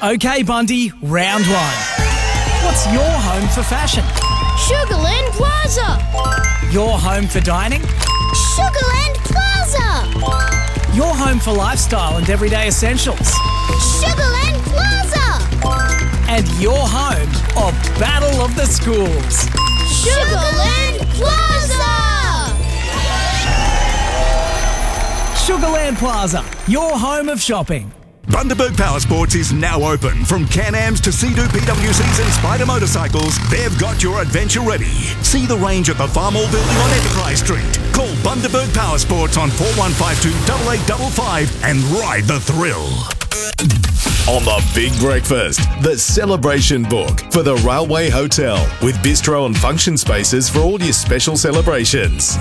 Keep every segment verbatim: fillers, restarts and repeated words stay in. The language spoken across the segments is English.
Okay, Bundy, round one. What's your home for fashion? Sugarland Plaza. Your home for dining? Sugarland Plaza. Your home for lifestyle and everyday essentials? Sugarland Plaza. And your home of Battle of the Schools? Sugarland Plaza. Sugarland Plaza, your home of shopping. Bundaberg Power Sports is now open. From Can-Ams to Sea-Doo P W Cs and Spider motorcycles, they've got your adventure ready. See the range at the Farmall building on Enterprise Street. Call Bundaberg Power Sports on four one five two, eight eight five five and ride the thrill. On The Big Breakfast, the celebration book for the Railway Hotel with bistro and function spaces for all your special celebrations.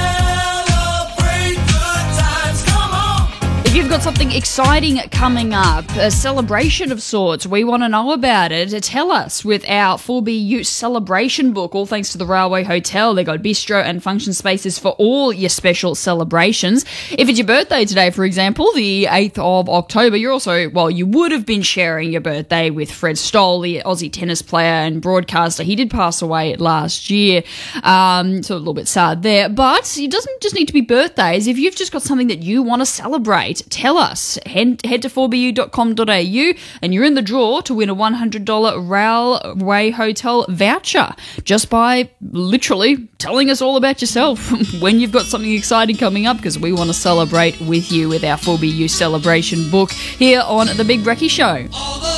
If you've got something exciting coming up, a celebration of sorts, we want to know about it. Tell us with our four B U celebration book, all thanks to the Railway Hotel. They got bistro and function spaces for all your special celebrations. If it's your birthday today, for example, the eighth of October, you're also, well, you would have been sharing your birthday with Fred Stoll, the Aussie tennis player and broadcaster. He did pass away last year, um, so a little bit sad there. But it doesn't just need to be birthdays. If you've just got something that you want to celebrate, tell us. Head, head to four b u dot com dot a u and you're in the draw to win a one hundred dollars Railway Hotel voucher just by literally telling us all about yourself when you've got something exciting coming up, because we want to celebrate with you with our four B U celebration book here on The Big Brekkie Show.